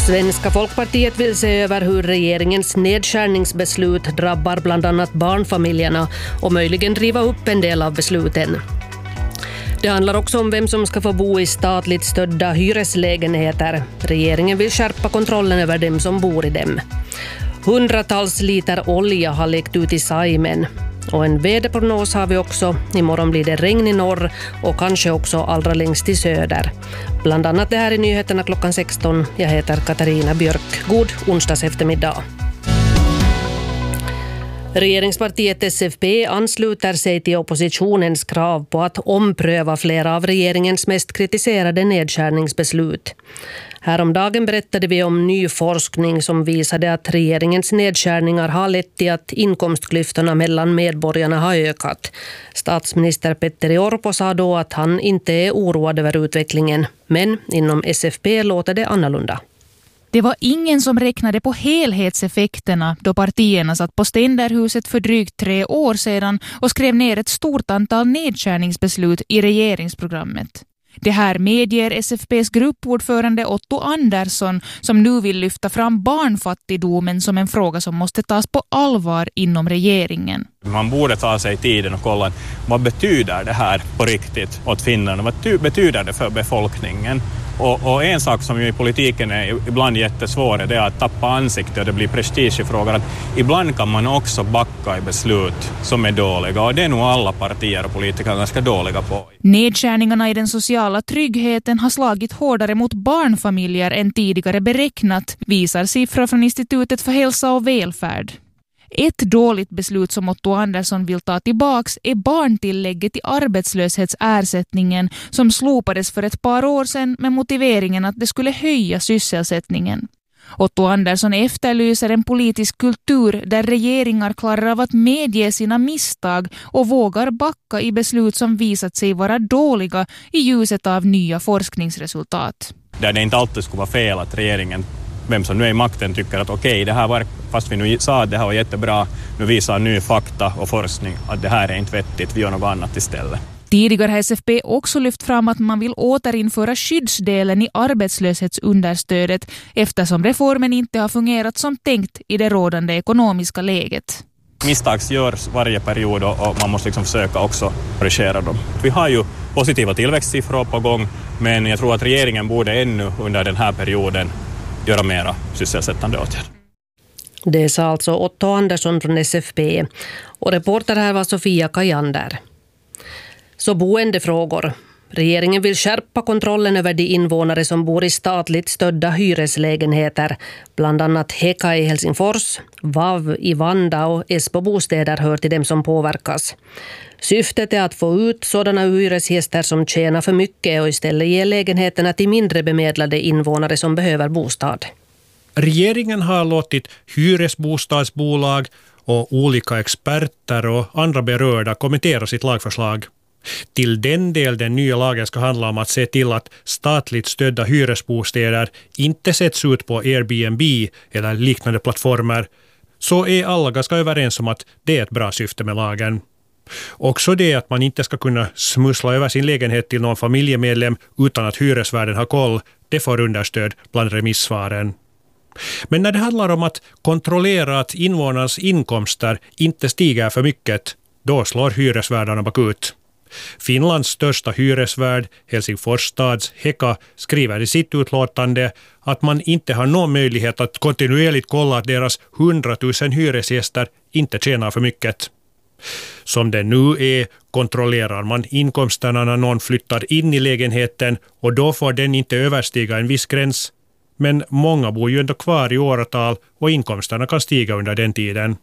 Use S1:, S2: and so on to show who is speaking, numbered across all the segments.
S1: Svenska Folkpartiet vill se över hur regeringens nedskärningsbeslut drabbar bland annat barnfamiljerna och möjligen driva upp en del av besluten. Det handlar också om vem som ska få bo i statligt stödda hyreslägenheter. Regeringen vill skärpa kontrollen över dem som bor i dem. Hundratals liter olja har läckt ut i Saimen. Och en väderprognos har vi också. Imorgon blir det regn i norr och kanske också allra längst i söder. Bland annat det här i nyheterna klockan 16. Jag heter Katarina Björk. God onsdags eftermiddag. Regeringspartiet SFP ansluter sig till oppositionens krav på att ompröva flera av regeringens mest kritiserade nedskärningsbeslut. Häromdagen berättade vi om ny forskning som visade att regeringens nedskärningar har lett till att inkomstklyftorna mellan medborgarna har ökat. Statsminister Petteri Orpo sa då att han inte är oroad över utvecklingen, men inom SFP låter det annorlunda.
S2: Det var ingen som räknade på helhetseffekterna då partierna satt på Ständerhuset för drygt 3 år sedan och skrev ner ett stort antal nedskärningsbeslut i regeringsprogrammet. Det här medger SFP:s gruppordförande Otto Andersson som nu vill lyfta fram barnfattigdomen som en fråga som måste tas på allvar inom regeringen.
S3: Man borde ta sig tiden och kolla vad betyder det här på riktigt åt Finland, vad betyder det för befolkningen. Och en sak som ju i politiken är ibland jättesvår är det att tappa ansikte och det blir prestigefrågor. Att ibland kan man också backa i beslut som är dåliga och det är nog alla partier och politiker ganska dåliga på.
S2: Nedskärningarna i den sociala tryggheten har slagit hårdare mot barnfamiljer än tidigare beräknat, visar siffror från Institutet för hälsa och välfärd. Ett dåligt beslut som Otto Andersson vill ta tillbaks är barntillägget i arbetslöshetsersättningen som slopades för ett par år sedan med motiveringen att det skulle höja sysselsättningen. Otto Andersson efterlyser en politisk kultur där regeringar klarar av att medge sina misstag och vågar backa i beslut som visat sig vara dåliga i ljuset av nya forskningsresultat.
S3: Där det inte alltid skulle vara fel att regeringen, vem som nu är i makten, tycker att okej, det här var, fast vi nu sa att det här var jättebra, nu visar ny fakta och forskning att det här är inte vettigt, vi gör något annat istället.
S2: Tidigare har SFP också lyft fram att man vill återinföra skyddsdelen i arbetslöshetsunderstödet eftersom reformen inte har fungerat som tänkt i det rådande ekonomiska läget.
S3: Misstag görs varje period och man måste liksom försöka också korrigera dem. Vi har ju positiva tillväxtsiffror på gång, men jag tror att regeringen borde ännu under den här perioden göra mera sysselsättande åtgärder.
S1: Det sa alltså Otto Andersson från SFP och reporter här var Sofia Kajander. Så boendefrågor. Regeringen vill skärpa kontrollen över de invånare som bor i statligt stödda hyreslägenheter. Bland annat Heka i Helsingfors, VAV i Vanda och Esbo bostäder hör till dem som påverkas. Syftet är att få ut sådana hyresgäster som tjänar för mycket och istället ge lägenheterna till mindre bemedlade invånare som behöver bostad.
S4: Regeringen har låtit hyresbostadsbolag och olika experter och andra berörda kommentera sitt lagförslag. Till den del den nya lagen ska handla om att se till att statligt stödda hyresbostäder inte sätts ut på Airbnb eller liknande plattformar, så är alla ganska överens om att det är ett bra syfte med lagen. Också det att man inte ska kunna smussla över sin lägenhet till någon familjemedlem utan att hyresvärden har koll, det får understöd bland remissvaren. Men när det handlar om att kontrollera att invånarnas inkomster inte stiger för mycket, då slår hyresvärdarna bakut. Finlands största hyresvärd, Helsingfors stads Heka, skriver i sitt utlåtande att man inte har någon möjlighet att kontinuerligt kolla att deras 100 000 hyresgäster inte tjänar för mycket. Som det nu är kontrollerar man inkomsterna när någon flyttar in i lägenheten och då får den inte överstiga en viss gräns. Men många bor ju ändå kvar i åratal och inkomsterna kan stiga under den tiden.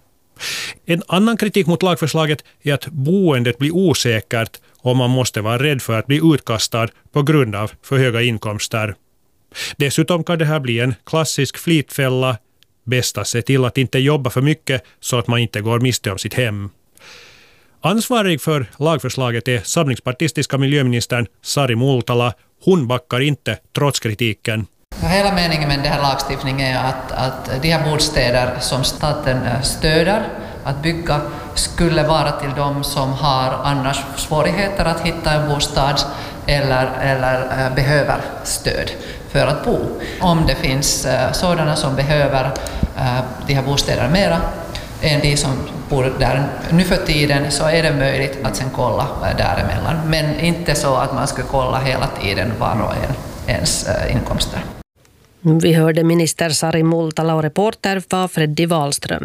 S4: En annan kritik mot lagförslaget är att boendet blir osäkert och man måste vara rädd för att bli utkastad på grund av för höga inkomster. Dessutom kan det här bli en klassisk flitfälla. Bäst att se till att inte jobba för mycket så att man inte går miste om sitt hem. Ansvarig för lagförslaget är samlingspartistiska miljöministern Sari Multala. Hon backar inte trots kritiken.
S5: Hela meningen med den här lagstiftningen är att de här bostäder som staten stöder att bygga skulle vara till de som har annars svårigheter att hitta en bostad. eller behöver stöd för att bo. Om det finns sådana som behöver de här bostäderna mera än de som bor där nu för tiden, så är det möjligt att sen kolla däremellan. Men inte så att man ska kolla hela tiden var och ens inkomster.
S1: Vi hörde minister Sari Multala och reporter var Freddy Wahlström.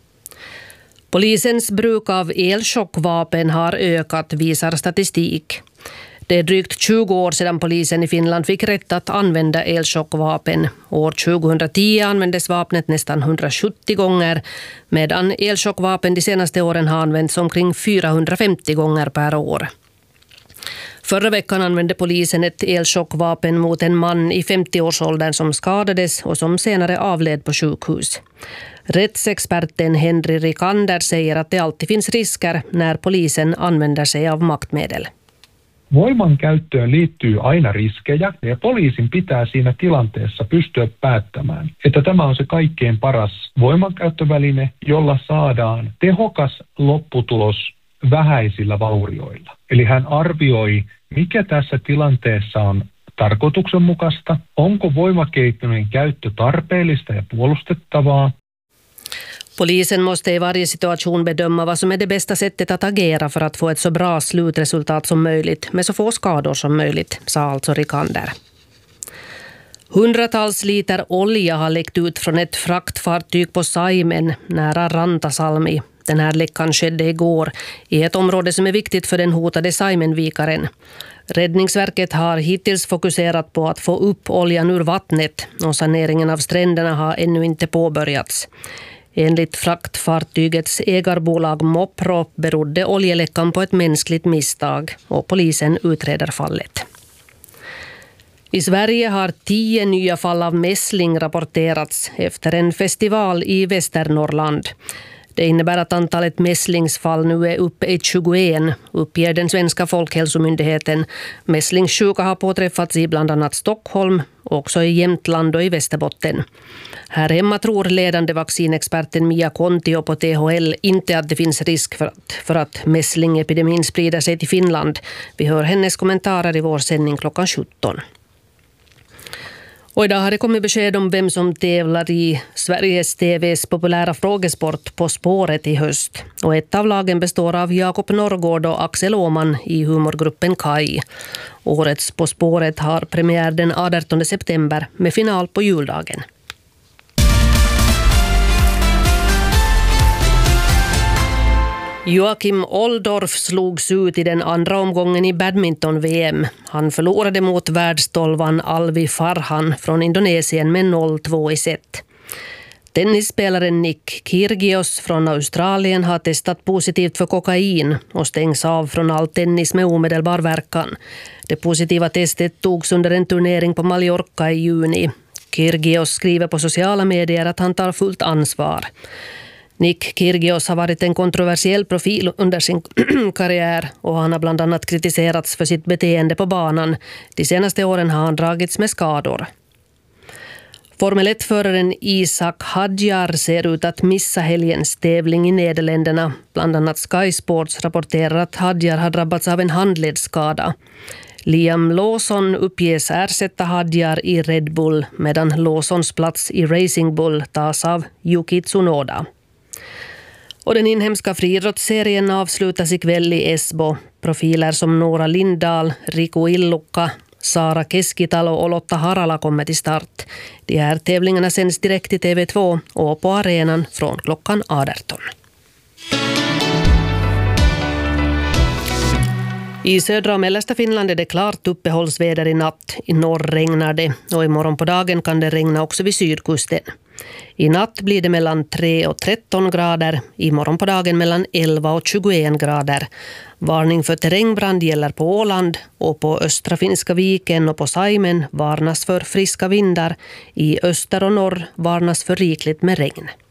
S1: Polisens bruk av elchockvapen har ökat, visar statistik. Det är drygt 20 år sedan polisen i Finland fick rätt att använda elchockvapen. År 2010 användes vapnet nästan 170 gånger, medan elchockvapen de senaste åren har använts omkring 450 gånger per år. Förra veckan använde polisen ett elchockvapen mot en man i 50-årsåldern som skadades och som senare avled på sjukhus. Rättsexperten Henry Rikander säger att det alltid finns risker när polisen använder sig av maktmedel.
S6: Voimankäyttöön liittyy aina riskejä ja poliisin pitää siinä tilanteessa pystyä päättämään, että tämä on se kaikkein paras voimankäyttöväline, jolla saadaan tehokas lopputulos vähäisillä vaurioilla. Eli hän arvioi, mikä tässä tilanteessa on tarkoituksenmukaista, onko voimakeinojen käyttö tarpeellista ja puolustettavaa.
S1: Polisen måste i varje situation bedöma vad som är det bästa sättet att agera för att få ett så bra slutresultat som möjligt med så få skador som möjligt, sa alltså Rikander. Hundratals liter olja har läckt ut från ett fraktfartyg på Saimen nära Rantasalmi. Den här läckan skedde igår i ett område som är viktigt för den hotade Saimenvikaren. Räddningsverket har hittills fokuserat på att få upp oljan ur vattnet och saneringen av stränderna har ännu inte påbörjats. Enligt fraktfartygets ägarbolag Mopro berodde oljeläckan på ett mänskligt misstag och polisen utreder fallet. I Sverige har 10 nya fall av mässling rapporterats efter en festival i Västernorrland. Det innebär att antalet mässlingsfall nu är uppe i 21, uppger den svenska folkhälsomyndigheten. Mässlingssjuka har påträffats i bland annat Stockholm, också i Jämtland och i Västerbotten. Här hemma tror ledande vaccinexperten Mia Kontio på THL inte att det finns risk för att mässlingepidemin sprider sig till Finland. Vi hör hennes kommentarer i vår sändning klockan 17. Och idag har det kommit besked om vem som tävlar i Sveriges TVs populära frågesport På spåret i höst. Och ett av lagen består av Jakob Norrgård och Axel Åman i humorgruppen Kai. Årets På spåret har premiär den 18 september med final på juldagen. Joakim Oldorf slogs ut i den andra omgången i badminton-VM. Han förlorade mot världstolvan Alvi Farhan från Indonesien med 0-2 i set. Tennisspelaren Nick Kyrgios från Australien har testat positivt för kokain och stängs av från all tennis med omedelbar verkan. Det positiva testet togs under en turnering på Mallorca i juni. Kyrgios skriver på sociala medier att han tar fullt ansvar. Nick Kyrgios har varit en kontroversiell profil under sin karriär och han har bland annat kritiserats för sitt beteende på banan. De senaste åren har han dragits med skador. Formel 1-föraren Isaac Hadjar ser ut att missa helgens tävling i Nederländerna. Bland annat Sky Sports rapporterar att Hadjar har drabbats av en handledsskada. Liam Lawson uppges ersätta Hadjar i Red Bull medan Lawsons plats i Racing Bull tas av Yuki Tsunoda. Och den inhemska friidrottsserien avslutas ikväll i Esbo. Profiler som Nora Lindahl, Riku Illukka, Sara Keskitalo och Lotta Harala kommer till start. De här tävlingarna sänds direkt i TV2 och på arenan från klockan 18. I södra och mellersta Finland är det klart uppehållsväder i natt. I norr regnar det och imorgon på dagen kan det regna också vid sydkusten. I natt blir det mellan 3 och 13 grader, imorgon på dagen mellan 11 och 21 grader. Varning för terrängbrand gäller på Åland och på östra Finska viken och på Saimen varnas för friska vindar. I öster och norr varnas för rikligt med regn.